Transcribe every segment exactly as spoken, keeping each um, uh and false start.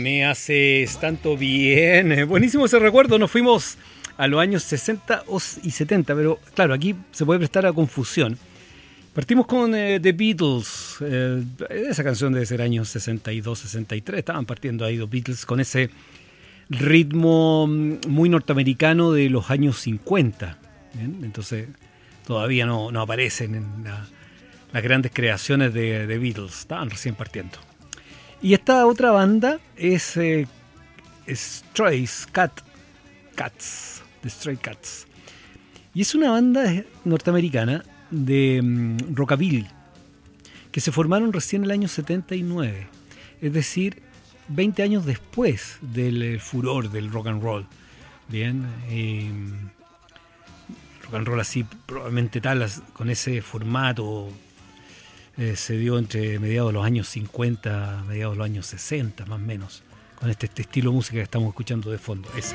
Me haces tanto bien. Buenísimo ese recuerdo. Nos fuimos a los años sesenta y setenta, pero claro, aquí se puede prestar a confusión. Partimos con eh, The Beatles. Eh, esa canción debe ser años sesenta y dos, sesenta y tres. Estaban partiendo ahí los Beatles con ese ritmo muy norteamericano de los años cincuenta. ¿Bien? Entonces todavía no, no aparecen en la, las grandes creaciones de, de Beatles. Estaban recién partiendo. Y esta otra banda es eh, Stray Cat, Cats, The Stray Cats. Y es una banda norteamericana de um, rockabilly que se formaron recién en el año setenta y nueve. Es decir, veinte años después del eh, furor del rock and roll. Bien, eh, rock and roll así, probablemente tal, con ese formato. Eh, se dio entre mediados de los años cincuenta, mediados de los años sesenta, más o menos, con este, este estilo de música que estamos escuchando de fondo. Ese.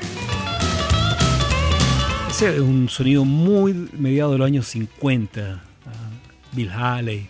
Ese es un sonido muy mediado de los años cincuenta. Uh, Bill Haley,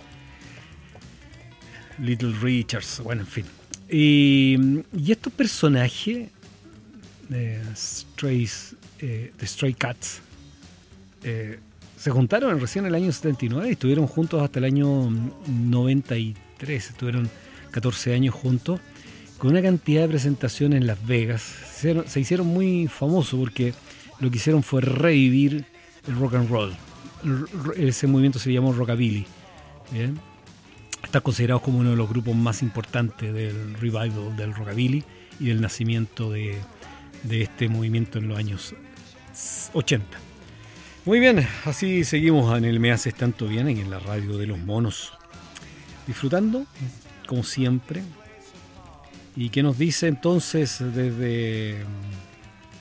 Little Richards, bueno, en fin. Y, y estos personajes, eh, Strays, eh, The Stray Cats, eh, se juntaron recién en el año setenta y nueve y estuvieron juntos hasta el año noventa y tres. Estuvieron catorce años juntos, con una cantidad de presentaciones en Las Vegas. Se hicieron, se hicieron muy famosos porque lo que hicieron fue revivir el rock and roll. Ese movimiento se llamó rockabilly. ¿Bien? Está considerado como uno de los grupos más importantes del revival del rockabilly y del nacimiento de, de este movimiento en los años ochenta. Muy bien, así seguimos en el Me Haces Tanto Bien, en la radio de los monos, disfrutando, como siempre. ¿Y qué nos dice entonces desde